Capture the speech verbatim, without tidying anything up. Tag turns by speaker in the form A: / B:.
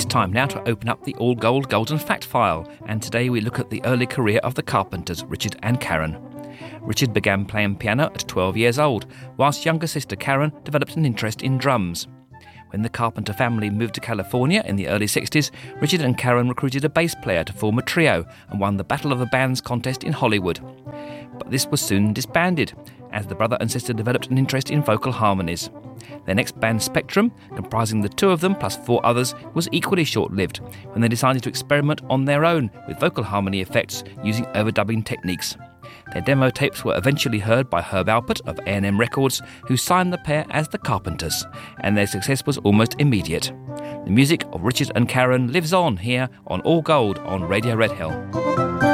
A: It's time now to open up the All Gold Golden Fact File, and today we look at the early career of the Carpenters, Richard and Karen. Richard began playing piano at twelve years old, whilst younger sister Karen developed an interest in drums. When the Carpenter family moved to California in the early sixties, Richard and Karen recruited a bass player to form a trio and won the Battle of the Bands contest in Hollywood. But this was soon disbanded, as the brother and sister developed an interest in vocal harmonies. Their next band, Spectrum, comprising the two of them plus four others, was equally short-lived when they decided to experiment on their own with vocal harmony effects using overdubbing techniques. Their demo tapes were eventually heard by Herb Alpert of A and M Records, who signed the pair as the Carpenters, and their success was almost immediate. The music of Richard and Karen lives on here on All Gold on Radio Red Hill.